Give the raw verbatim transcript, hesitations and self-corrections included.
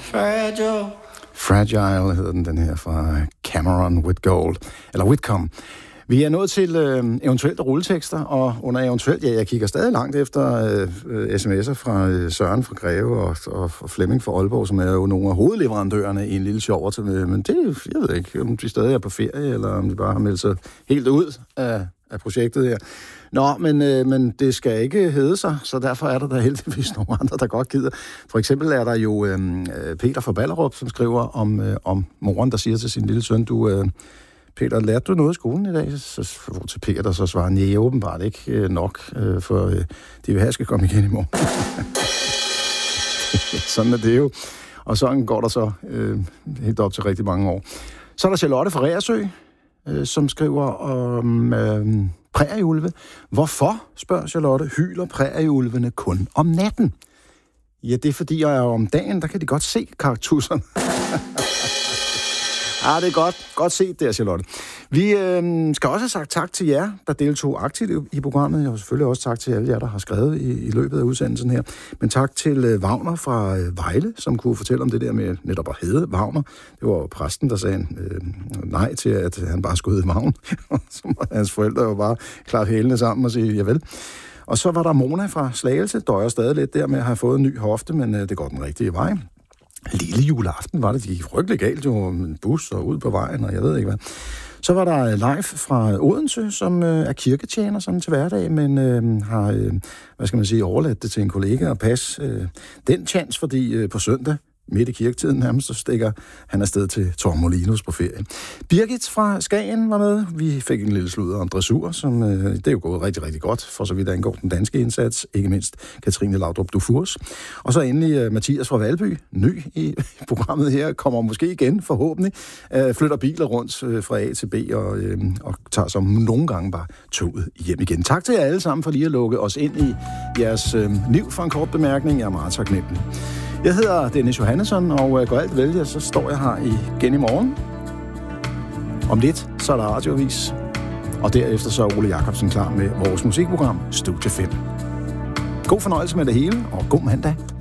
Fragile. Fragile hedder den, den her fra Cameron Whitgold, eller Whitcomb. Vi er nået til øh, eventuelt rulletekster, og under eventuelt, ja, jeg kigger stadig langt efter øh, sms'er fra øh, Søren fra Greve og, og, og Flemming fra Aalborg, som er jo nogle af hovedleverandørerne i en lille sjov til med. Men det, jeg ved ikke, om de stadig er på ferie, eller om de bare har meldt sig helt ud af, af projektet her. Nå, men, øh, men det skal ikke hedde sig, så derfor er der da heldigvis nogle andre, der godt gider. For eksempel er der jo øh, Peter fra Ballerup, som skriver om, øh, om moren, der siger til sin lille søn, du... Øh, Peter, lærte du noget i skolen i dag? Så hvor til Peter, der så svarer, nej, åbenbart ikke øh, nok, øh, for øh, de vil have, skal komme igen i morgen. Sådan er det jo. Og sådan går der så øh, helt op til rigtig mange år. Så er der Charlotte fra Reersø, øh, som skriver om øh, prærieulve. Hvorfor, spørger Charlotte, hyler prærieulvene kun om natten? Ja, det er fordi, jeg er om dagen, der kan de godt se kaktusserne. Ja, det er godt. Godt set der, Charlotte. Vi øh, skal også have sagt tak til jer, der deltog aktivt i programmet. Jeg har selvfølgelig også tak til alle jer, der har skrevet i, i løbet af udsendelsen her. Men tak til øh, Wagner fra øh, Vejle, som kunne fortælle om det der med netop at hedde Wagner. Det var præsten, der sagde øh, nej til, at han bare skulle hedde Wagner. Så var hans forældre jo bare klart hælene sammen og sige, javel. Og så var der Mona fra Slagelse, der er stadig lidt der med at have fået en ny hofte, men øh, det går den rigtige vej. Lille juleaften var det, det gik frygtelig galt, jo en bus og ud på vejen, og jeg ved ikke hvad. Så var der Leif fra Odense, som øh, er kirketjener sådan til hverdag, men øh, har, øh, hvad skal man sige, overladt det til en kollega at passe øh, den chance, fordi øh, på søndag, midt i kirketiden nærmest, så stikker han afsted til Tormolinos på ferie. Birgit fra Skagen var med. Vi fik en lille sludder om dressur, som øh, det er jo gået rigtig, rigtig godt, for så vidt angår den danske indsats. Ikke mindst Katrine Laudrup Dufurs. Og så endelig øh, Mathias fra Valby, ny i programmet her, kommer måske igen, forhåbentlig. Øh, flytter biler rundt øh, fra A til B og, øh, og tager som nogle gange bare toget hjem igen. Tak til jer alle sammen for lige at lukke os ind i jeres øh, liv for en kort bemærkning. Jeg er meget taknemmelig. Jeg hedder Dennis Johannesson, og går alt vælge, så står jeg her igen i morgen. Om lidt, så er der radioavis. Og derefter så er Ole Jacobsen klar med vores musikprogram, Studie fem. God fornøjelse med det hele, og god mandag.